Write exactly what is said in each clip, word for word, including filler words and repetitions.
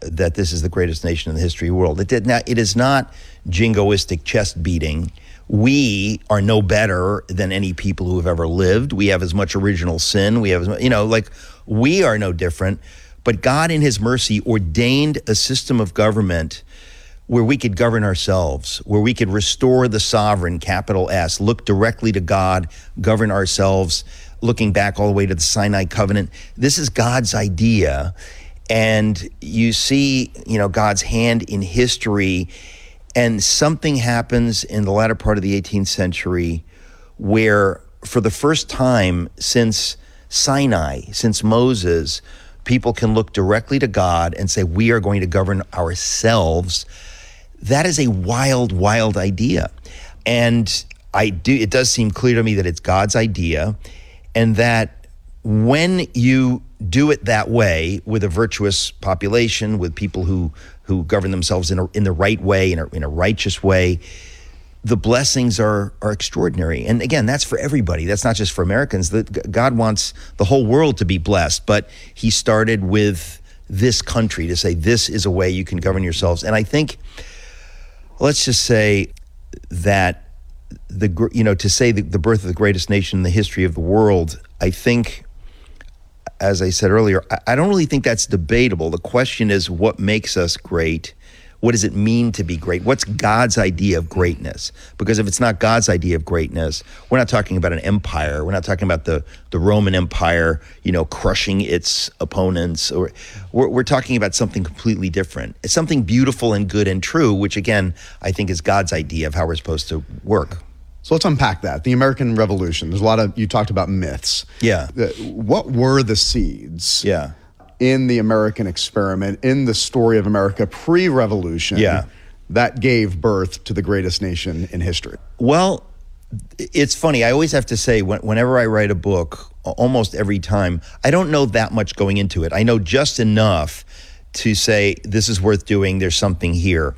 that this is the greatest nation in the history of the world. It did not. It is not jingoistic chest beating. We are no better than any people who have ever lived. We have as much original sin. We have as much, you know, like we are no different. But God in his mercy ordained a system of government where we could govern ourselves, where we could restore the sovereign, capital S, look directly to God, govern ourselves, looking back all the way to the Sinai covenant. This is God's idea. And you see, you know, God's hand in history. And something happens in the latter part of the eighteenth century where for the first time since Sinai, since Moses, people can look directly to God and say, we are going to govern ourselves. That is a wild, wild idea. And I do. It does seem clear to me that it's God's idea, and that when you do it that way with a virtuous population, with people who who govern themselves in a, in the right way, in a, in a righteous way, the blessings are are extraordinary. And again, that's for everybody. That's not just for Americans. The, God wants the whole world to be blessed, but he started with this country to say, this is a way you can govern yourselves. And I think, let's just say that the, you know, to say the, the birth of the greatest nation in the history of the world, I think, as I said earlier, I don't really think that's debatable. The question is, what makes us great? What does it mean to be great? What's God's idea of greatness? Because if it's not God's idea of greatness, we're not talking about an empire. We're not talking about the, the Roman Empire, you know, crushing its opponents. Or we're, we're talking about something completely different. It's something beautiful and good and true, which again, I think is God's idea of how we're supposed to work. So let's unpack that. The American Revolution. There's a lot of, you talked about myths. Yeah. What were the seeds yeah. in the American experiment, in the story of America pre-revolution, yeah. that gave birth to the greatest nation in history? Well, it's funny. I always have to say, when, whenever I write a book, almost every time, I don't know that much going into it. I know just enough to say, this is worth doing. There's something here.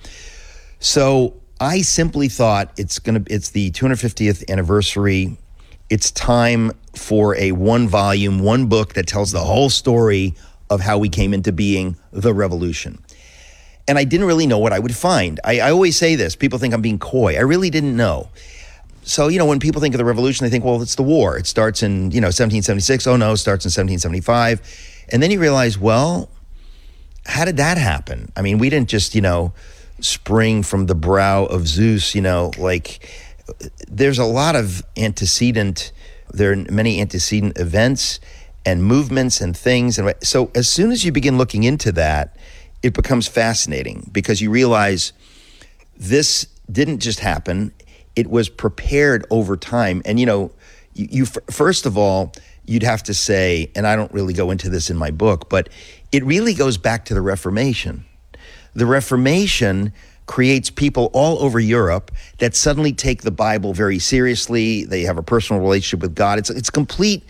So I simply thought it's gonna. It's the two hundred fiftieth anniversary. It's time for a one volume, one book that tells the whole story of how we came into being, the revolution. And I didn't really know what I would find. I, I always say this. People think I'm being coy. I really didn't know. So, you know, when people think of the revolution, they think, well, it's the war. It starts in, you know, seventeen seventy-six. Oh, no, it starts in seventeen seventy-five. And then you realize, well, how did that happen? I mean, we didn't just, you know, spring from the brow of Zeus, you know, like there's a lot of antecedent, there are many antecedent events and movements and things. And so as soon as you begin looking into that, it becomes fascinating because you realize this didn't just happen. It was prepared over time. And, you know, you, you first of all, you'd have to say, and I don't really go into this in my book, but it really goes back to the Reformation. The Reformation creates people all over Europe that suddenly take the Bible very seriously. They have a personal relationship with God. It's it's complete.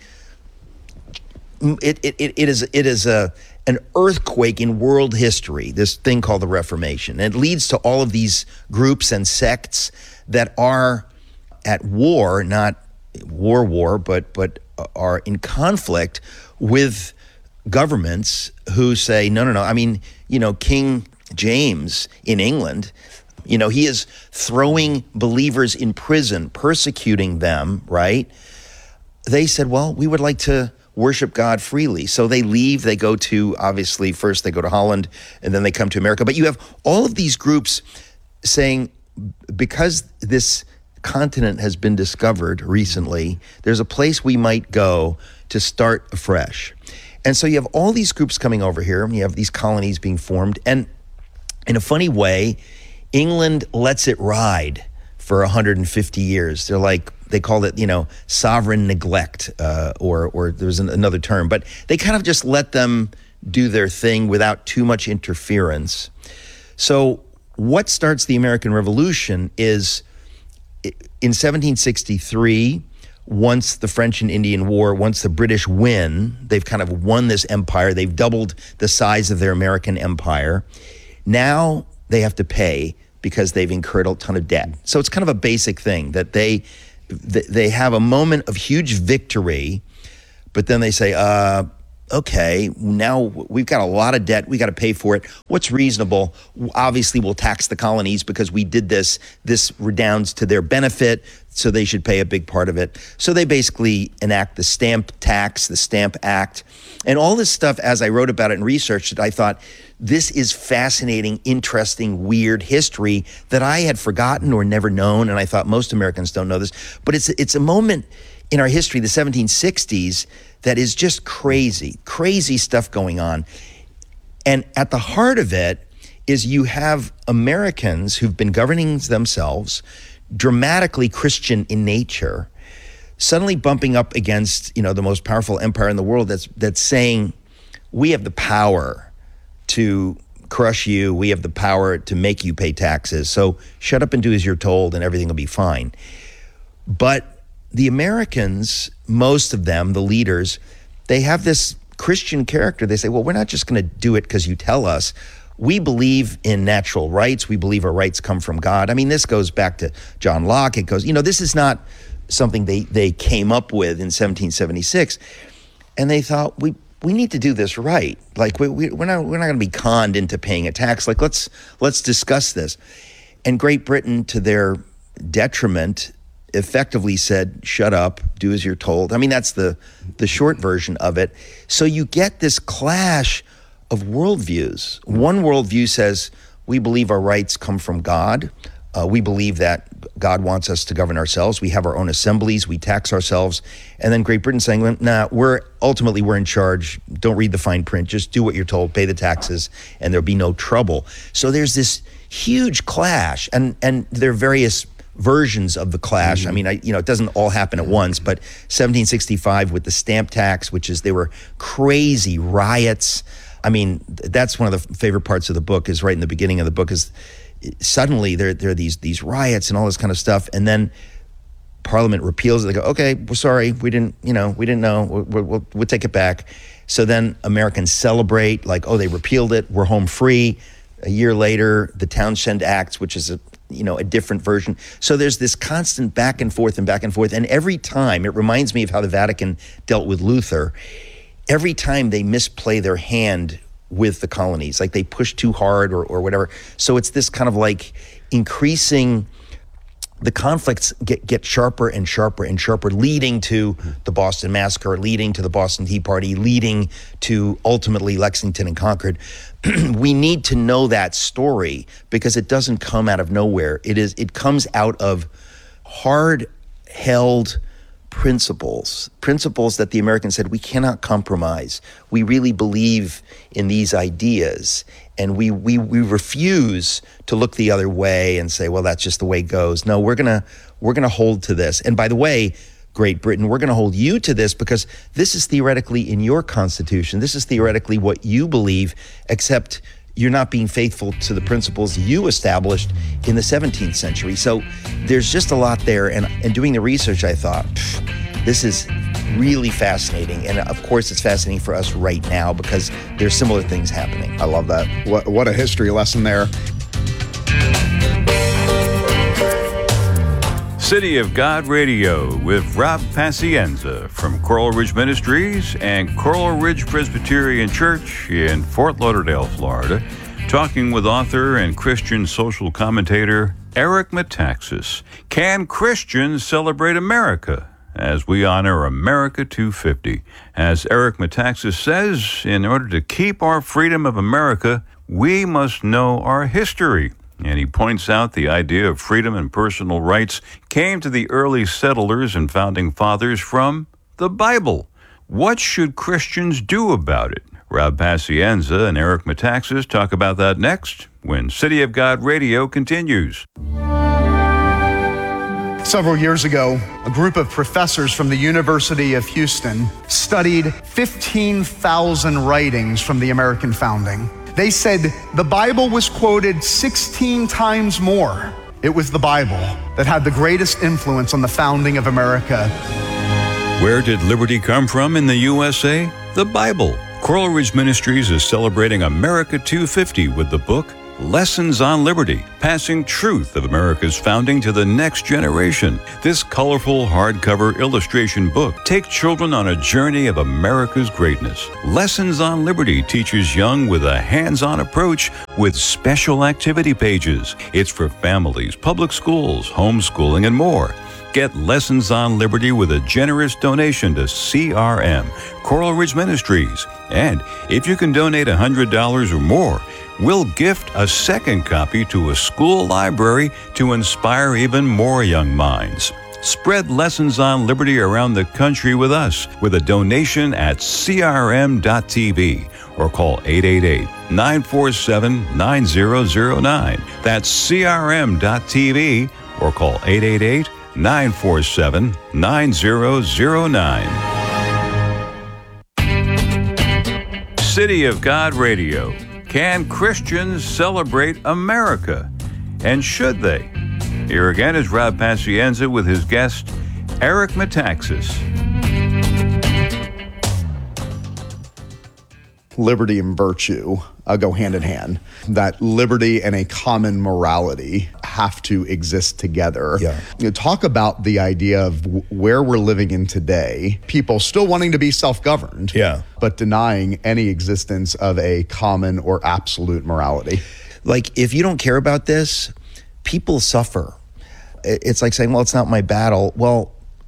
It it it is it is a an earthquake in world history. This thing called the Reformation, and it leads to all of these groups and sects that are at war, not war war, but but are in conflict with governments who say no no no. I mean, you know, King James in England, you know, he is throwing believers in prison, persecuting them, right? They said, well, we would like to worship God freely. So they leave, they go to, obviously, first they go to Holland, and then they come to America. But you have all of these groups saying, because this continent has been discovered recently, there's a place we might go to start afresh. And so you have all these groups coming over here, and you have these colonies being formed, and in a funny way, England lets it ride for one hundred fifty years. They're like, they call it, you know, sovereign neglect, uh, or or there's an, another term, but they kind of just let them do their thing without too much interference. So what starts the American Revolution is in seventeen sixty-three, once the French and Indian War, once the British win, they've kind of won this empire. They've doubled the size of their American empire. Now they have to pay because they've incurred a ton of debt. So it's kind of a basic thing that they they have a moment of huge victory, but then they say, uh, okay, now we've got a lot of debt. We got to pay for it. What's reasonable? Obviously, we'll tax the colonies because we did this. This redounds to their benefit, so they should pay a big part of it. So they basically enact the Stamp Tax, the Stamp Act, and all this stuff. As I wrote about it and researched it, I thought, this is fascinating, interesting, weird history that I had forgotten or never known, and I thought most Americans don't know this. But it's it's a moment in our history, the seventeen sixties, that is just crazy, crazy stuff going on. And at the heart of it is you have Americans who've been governing themselves, dramatically Christian in nature, suddenly bumping up against, you know, the most powerful empire in the world that's that's saying, we have the power to crush you. We have the power to make you pay taxes. So shut up and do as you're told and everything will be fine. But the Americans, most of them, the leaders, they have this Christian character. They say, well, we're not just going to do it because you tell us. We believe in natural rights. We believe our rights come from God. I mean, this goes back to John Locke. It goes, you know, this is not something they, they came up with in seventeen seventy-six. And they thought, we we need to do this right. Like, we, we, we're not we're not going to be conned into paying a tax. Like, let's let's discuss this. And Great Britain, to their detriment, effectively said, shut up, do as you're told. I mean, that's the the short version of it. So you get this clash of worldviews. One worldview says, we believe our rights come from God. Uh, we believe that God wants us to govern ourselves. We have our own assemblies. We tax ourselves. And then Great Britain saying, nah, we're ultimately we're in charge. Don't read the fine print. Just do what you're told. Pay the taxes, and there'll be no trouble. So there's this huge clash, and and there are various versions of the clash. Mm-hmm. I mean, I, you know, it doesn't all happen at once, but seventeen sixty-five with the stamp tax, which is, there were crazy riots. I mean, that's one of the favorite parts of the book, is right in the beginning of the book, is suddenly there, there are these, these riots and all this kind of stuff. And then Parliament repeals it. They go, okay, we're sorry. We didn't, you know, we didn't know. We'll, we'll, we'll take it back. So then Americans celebrate, like, oh, they repealed it. We're home free. A year later, the Townshend Acts, which is a, you know, a different version. So there's this constant back and forth and back and forth. And every time, it reminds me of how the Vatican dealt with Luther. Every time they misplay their hand with the colonies, like they push too hard or, or whatever. So it's this kind of like increasing, the conflicts get, get sharper and sharper and sharper, leading to the Boston Massacre, leading to the Boston Tea Party, leading to ultimately Lexington and Concord. We need to know that story because it doesn't come out of nowhere. It is. It comes out of hard-held principles, principles that the Americans said, we cannot compromise. We really believe in these ideas, and we we we refuse to look the other way and say, well, that's just the way it goes. No, we're gonna we're gonna hold to this. And by the way, Great Britain, we're gonna hold you to this because this is theoretically in your constitution. This is theoretically what you believe, except you're not being faithful to the principles you established in the seventeenth century. So there's just a lot there. And, and doing the research, I thought, this is really fascinating. And of course, it's fascinating for us right now because there's similar things happening. I love that. What, what a history lesson there. City of God Radio with Rob Pacienza from Coral Ridge Ministries and Coral Ridge Presbyterian Church in Fort Lauderdale, Florida, talking with author and Christian social commentator Eric Metaxas. Can Christians celebrate America? As we honor America two fifty. As Eric Metaxas says, in order to keep our freedom of America, we must know our history. And he points out the idea of freedom and personal rights came to the early settlers and founding fathers from the Bible. What should Christians do about it? Rob Pacienza and Eric Metaxas talk about that next when City of God Radio continues. Several years ago, a group of professors from the University of Houston studied fifteen thousand writings from the American founding. They said the Bible was quoted sixteen times more. It was the Bible that had the greatest influence on the founding of America. Where did liberty come from in the U S A? The Bible. Coral Ridge Ministries is celebrating America two fifty with the book Lessons on Liberty, Passing Truth of America's Founding to the Next Generation. This colorful hardcover illustration book takes children on a journey of America's greatness. Lessons on Liberty teaches young with a hands-on approach with special activity pages. It's for families, public schools, homeschooling, and more. Get Lessons on Liberty with a generous donation to C R M, Coral Ridge Ministries. And if you can donate one hundred dollars or more, we'll gift a second copy to a school library to inspire even more young minds. Spread Lessons on Liberty around the country with us with a donation at C R M dot T V or call eight eight eight, nine four seven, nine zero zero nine. That's C R M dot T V or call eight eight eight, nine four seven, nine zero zero nine. City of God Radio. Can Christians celebrate America? And should they? Here again is Rob Pacienza with his guest, Eric Metaxas. Liberty and virtue uh, go hand in hand. That liberty and a common morality have to exist together. Yeah. You know, talk about the idea of w- where we're living in today, people still wanting to be self-governed, Yeah. but denying any existence of a common or absolute morality. Like, if you don't care about this, people suffer. It- It's like saying, well, it's not my battle. Well,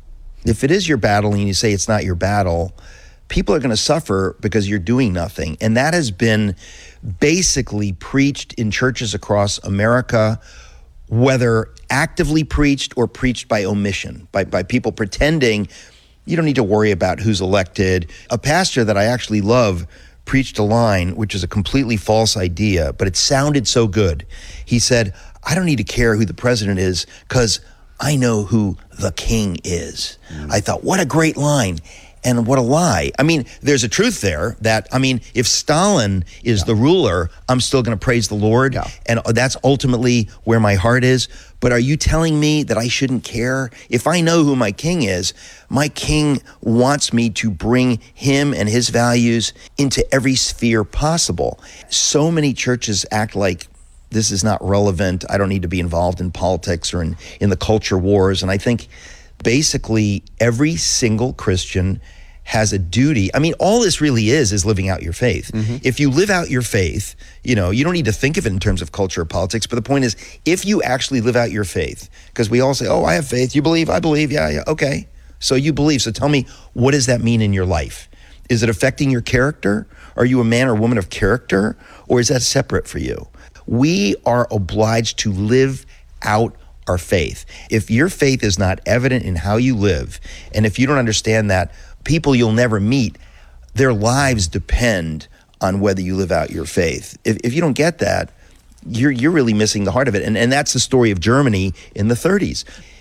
if it is your battle and you say it's not your battle, people are going to suffer because you're doing nothing. And that has been basically preached in churches across America, whether actively preached or preached by omission, by, by people pretending you don't need to worry about who's elected. A pastor that I actually love preached a line, which is a completely false idea, but it sounded so good. He said, I don't need to care who the president is because I know who the king is. Mm. I thought, what a great line. And what a lie. I mean, there's a truth there that, I mean, if Stalin is yeah. the ruler, I'm still going to praise the Lord. Yeah. And that's ultimately where my heart is. But are you telling me that I shouldn't care? If I know who my king is, my king wants me to bring him and his values into every sphere possible. So many churches act like this is not relevant. I don't need to be involved in politics or in, in the culture wars. And I think basically every single Christian has a duty. I mean, all this really is, is living out your faith. Mm-hmm. If you live out your faith, you know, you don't need to think of it in terms of culture or politics, but the point is, if you actually live out your faith, because we all say, oh, I have faith, you believe, I believe, yeah, yeah, okay. So you believe, so tell me, what does that mean in your life? Is it affecting your character? Are you a man or woman of character? Or is that separate for you? We are obliged to live out our faith. If your faith is not evident in how you live, and if you don't understand that people you'll never meet, their lives depend on whether you live out your faith. If, if you don't get that, you're you're really missing the heart of it. And, and that's the story of Germany in the thirties.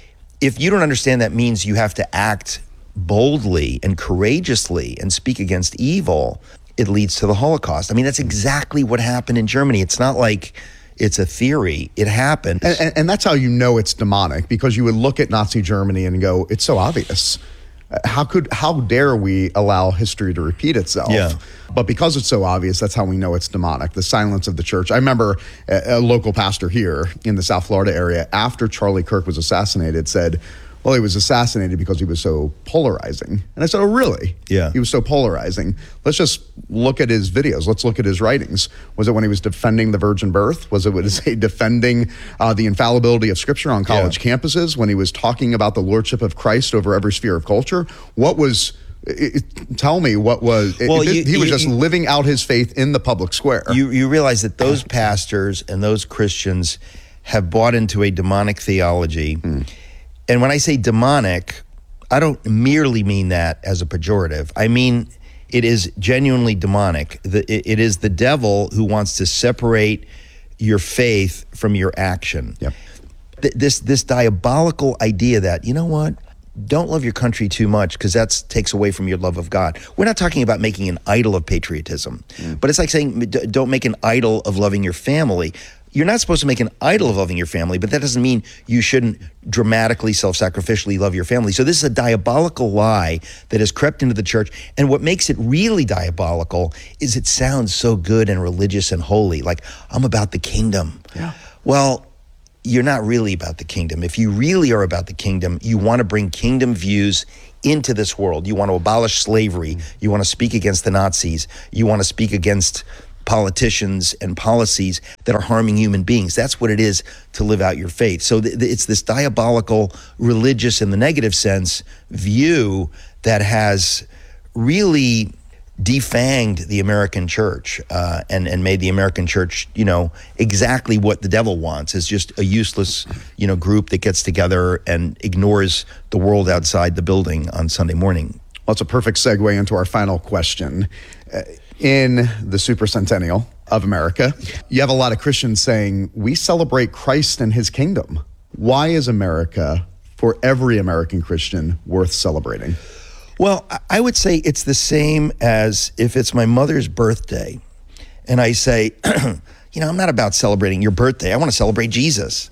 If you don't understand that means you have to act boldly and courageously and speak against evil, it leads to the Holocaust. I mean, that's exactly what happened in Germany. It's not like it's a theory. It happened. And, and, and that's how you know it's demonic, because you would look at Nazi Germany and go, it's so obvious. How could, how dare we allow history to repeat itself? Yeah. But because it's so obvious, that's how we know it's demonic, the silence of the church. I remember a, a local pastor here in the South Florida area, after Charlie Kirk was assassinated, said, well, he was assassinated because he was so polarizing. And I said, oh, really? Yeah. He was so polarizing. Let's just look at his videos. Let's look at his writings. Was it when he was defending the virgin birth? Was it, was he defending uh, the infallibility of Scripture on college yeah. campuses? When he was talking about the lordship of Christ over every sphere of culture? What was... It, it, tell me what was... It, well, it, you, he was you, just you, living out his faith in the public square. You, you realize that those pastors and those Christians have bought into a demonic theology. Mm. And when I say demonic, I don't merely mean that as a pejorative. I mean, it is genuinely demonic. The, it, it is the devil who wants to separate your faith from your action. Yep. Th- this this diabolical idea that, you know what, don't love your country too much because that takes away from your love of God. We're not talking about making an idol of patriotism, mm. but it's like saying don't make an idol of loving your family. you're not supposed to make an idol of loving your family, but that doesn't mean you shouldn't dramatically, self-sacrificially love your family. So this is a diabolical lie that has crept into the church. And what makes it really diabolical is it sounds so good and religious and holy, like I'm about the kingdom. Yeah. Well, you're not really about the kingdom. If you really are about the kingdom, you want to bring kingdom views into this world. You want to abolish slavery. You want to speak against the Nazis. You want to speak against politicians and policies that are harming human beings. That's what it is to live out your faith. So th- th- it's this diabolical, religious in the negative sense, view that has really defanged the American church uh, and, and made the American church, you know, exactly what the devil wants, is just a useless, you know, group that gets together and ignores the world outside the building on Sunday morning. Well, it's a perfect segue into our final question. Uh, in the supercentennial of America, you have a lot of Christians saying, we celebrate Christ and his kingdom. Why is America, for every American Christian, worth celebrating? Well, I would say it's the same as if it's my mother's birthday and I say, you know, I'm not about celebrating your birthday. I want to celebrate Jesus.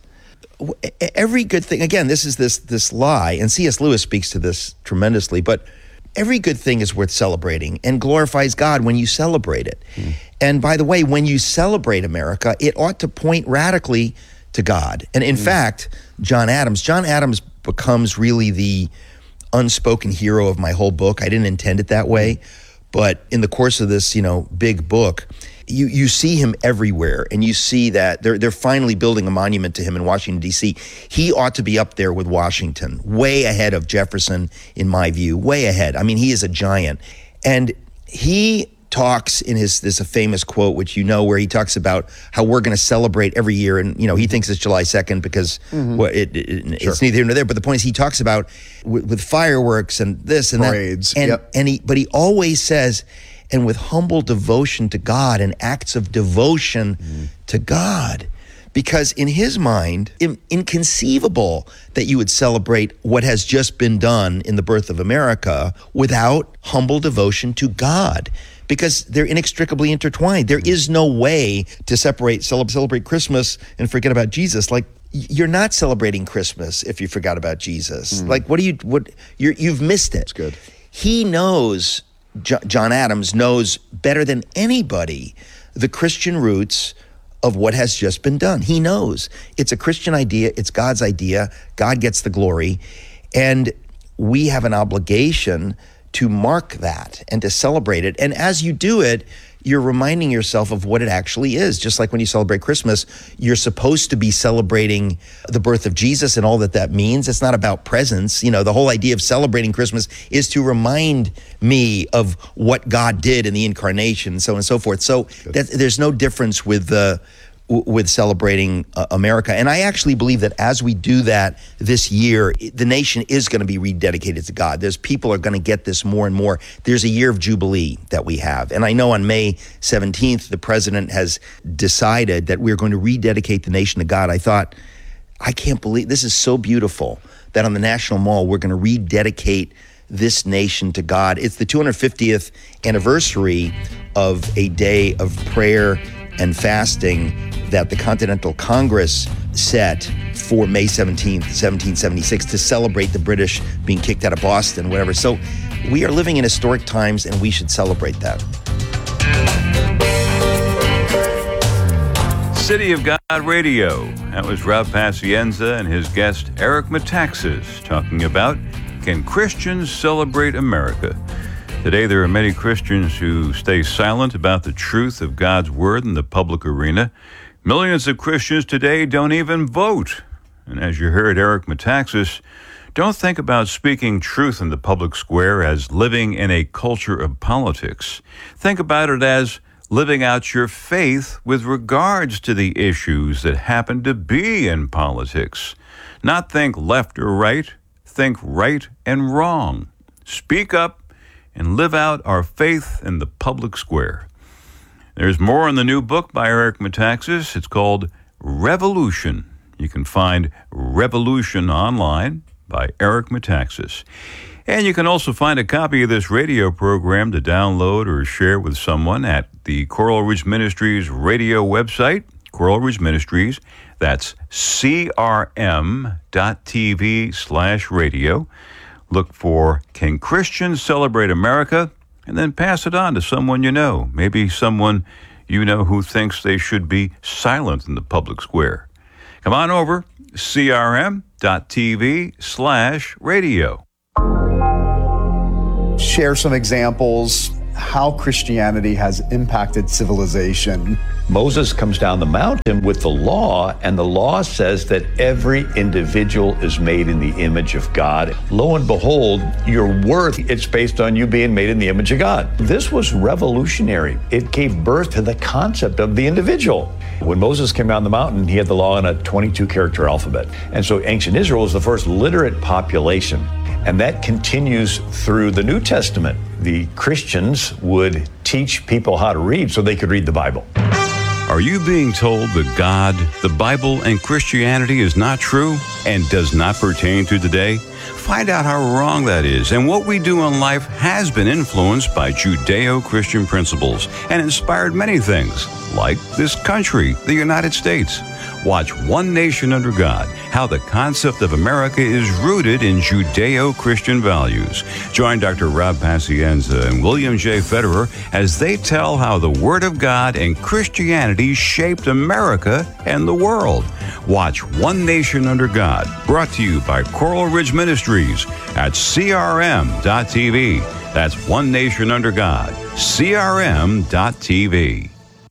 Every good thing, again, this is this this lie, and C S Lewis speaks to this tremendously, but every good thing is worth celebrating and glorifies God when you celebrate it. Mm. And by the way, when you celebrate America, it ought to point radically to God. And in mm. fact, John Adams, John Adams becomes really the unspoken hero of my whole book. I didn't intend it that way, but in the course of this, you know, big book, you you see him everywhere, and you see that they're they're finally building a monument to him in Washington, D C. He ought to be up there with Washington, way ahead of Jefferson, in my view, way ahead. I mean, he is a giant. And he talks in his, there's a famous quote, which you know, where he talks about how we're going to celebrate every year. And, you know, he thinks it's July second because mm-hmm. well, it, it, sure. it's neither here nor there. But the point is, he talks about with, with fireworks and this and parades, that. And, yep. and he, but he always says, and with humble devotion to God and acts of devotion mm-hmm. to God. Because in his mind, in, inconceivable that you would celebrate what has just been done in the birth of America without humble devotion to God. Because they're inextricably intertwined. There is no way to separate, celebrate Christmas and forget about Jesus. Like, you're not celebrating Christmas if you forgot about Jesus. Mm. Like, what do you, what, you're, you've missed it. That's good. He knows, John Adams knows better than anybody the Christian roots of what has just been done. He knows. It's a Christian idea. It's God's idea. God gets the glory. And we have an obligation to mark that and to celebrate it. And as you do it, you're reminding yourself of what it actually is. Just like when you celebrate Christmas, you're supposed to be celebrating the birth of Jesus and all that that means. It's not about presents. You know, the whole idea of celebrating Christmas is to remind me of what God did in the incarnation, so on and so forth. So that, there's no difference with the uh, with celebrating uh, America. And I actually believe that as we do that this year, the nation is going to be rededicated to God. There's people are going to get this more and more. There's a year of Jubilee that we have. And I know on May seventeenth, the president has decided that we're going to rededicate the nation to God. I thought, I can't believe, this is so beautiful that on the National Mall, we're going to rededicate this nation to God. It's the two hundred fiftieth anniversary of a day of prayer and fasting that the Continental Congress set for May seventeenth, seventeen seventy-six to celebrate the British being kicked out of Boston, whatever. So we are living in historic times and we should celebrate that. City of God Radio. That was Rob Pacienza and his guest Eric Metaxas talking about, can Christians celebrate America? Today, there are many Christians who stay silent about the truth of God's word in the public arena. Millions of Christians today don't even vote. And as you heard Eric Metaxas, don't think about speaking truth in the public square as living in a culture of politics. Think about it as living out your faith with regards to the issues that happen to be in politics. Not think left or right, think right and wrong. Speak up and live out our faith in the public square. There's more in the new book by Eric Metaxas. It's called Revolution. You can find Revolution online by Eric Metaxas. And you can also find a copy of this radio program to download or share with someone at the Coral Ridge Ministries radio website, Coral Ridge Ministries. That's crm.tv slash radio. Look for Can Christians Celebrate America? And then pass it on to someone you know. Maybe someone you know who thinks they should be silent in the public square. Come on over, crm.tv slash radio. Share some examples how Christianity has impacted civilization. Moses comes down the mountain with the law, and the law says that every individual is made in the image of God. Lo and behold, your worth, it's based on you being made in the image of God. This was revolutionary. It gave birth to the concept of the individual. When Moses came down the mountain, he had the law in a twenty-two character alphabet. And so ancient Israel was the first literate population. And that continues through the New Testament. The Christians would teach people how to read so they could read the Bible. Are you being told that God, the Bible, and Christianity is not true and does not pertain to today? Find out how wrong that is and what we do in life has been influenced by Judeo-Christian principles and inspired many things, like this country, the United States. Watch One Nation Under God, how the concept of America is rooted in Judeo-Christian values. Join Doctor Rob Pacienza and William J. Federer as they tell how the Word of God and Christianity shaped America and the world. Watch One Nation Under God, brought to you by Coral Ridge Ministries at c r m dot t v. That's One Nation Under God, c r m dot t v.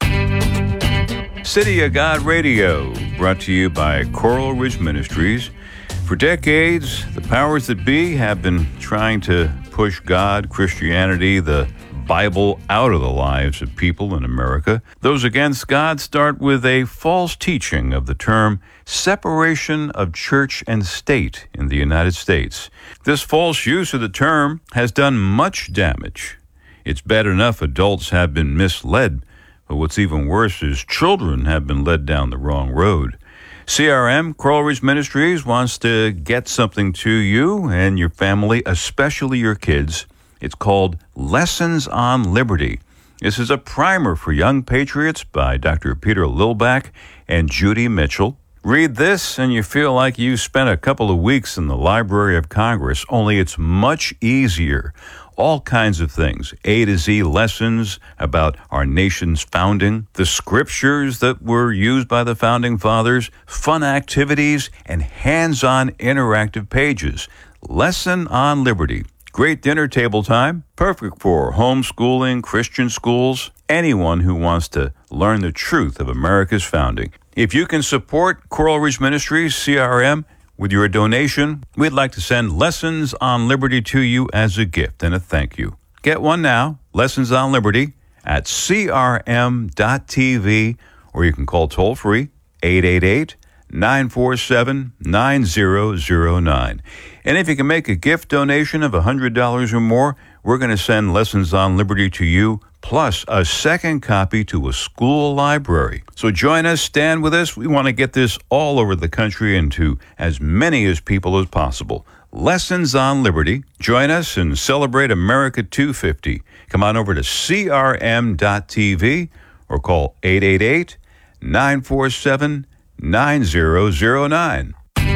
City of God Radio, brought to you by Coral Ridge Ministries. For decades, the powers that be have been trying to push God, Christianity, the Bible out of the lives of people in America. Those against God start with a false teaching of the term separation of church and state in the United States. This false use of the term has done much damage. It's bad enough adults have been misled, but what's even worse is children have been led down the wrong road. C R M, Coral Ridge Ministries, wants to get something to you and your family, especially your kids. It's called Lessons on Liberty. This is a primer for young patriots by Doctor Peter Lilback and Judy Mitchell. Read this and you feel like you spent a couple of weeks in the Library of Congress, only it's much easier. All kinds of things, A to Z lessons about our nation's founding, the scriptures that were used by the founding fathers, fun activities, and hands-on interactive pages. Lesson on Liberty. Great dinner table time, perfect for homeschooling, Christian schools, anyone who wants to learn the truth of America's founding. If you can support Coral Ridge Ministries, C R M, with your donation, we'd like to send Lessons on Liberty to you as a gift and a thank you. Get one now, Lessons on Liberty, at c r m dot t v, or you can call toll-free eight eight eight, nine four seven, nine zero zero nine. And if you can make a gift donation of one hundred dollars or more, we're going to send Lessons on Liberty to you, plus a second copy to a school library. So join us, stand with us. We want to get this all over the country and to as many as people as possible. Lessons on Liberty. Join us and celebrate America two fifty. Come on over to c r m dot t v or call eight eight eight, nine four seven, nine zero zero nine.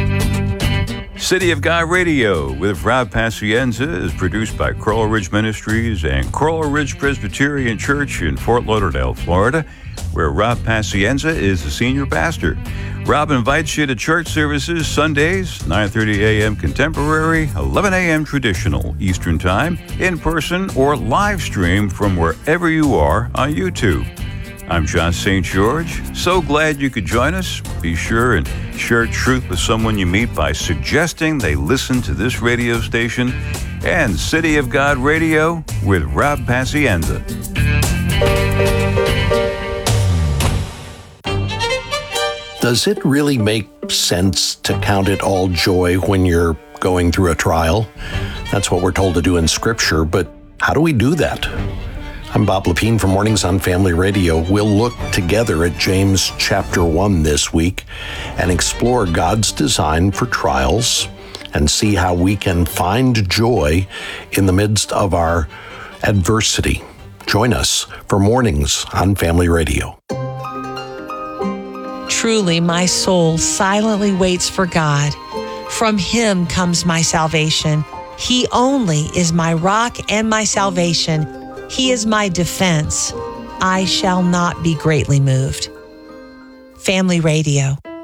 City of God Radio with Rob Pacienza is produced by Coral Ridge Ministries and Coral Ridge Presbyterian Church in Fort Lauderdale, Florida, where Rob Pacienza is the senior pastor. Rob invites you to church services Sundays, nine thirty a.m. Contemporary, eleven a.m. Traditional Eastern Time, in person or live stream from wherever you are on YouTube. I'm John Saint George. So glad you could join us. Be sure and share truth with someone you meet by suggesting they listen to this radio station and City of God Radio with Rob Pacienza. Does it really make sense to count it all joy when you're going through a trial? That's what we're told to do in Scripture, but how do we do that? I'm Bob Lepine from Mornings on Family Radio. We'll look together at James chapter one this week and explore God's design for trials and see how we can find joy in the midst of our adversity. Join us for Mornings on Family Radio. Truly, my soul silently waits for God. From him comes my salvation. He only is my rock and my salvation. He is my defense. I shall not be greatly moved. Family Radio.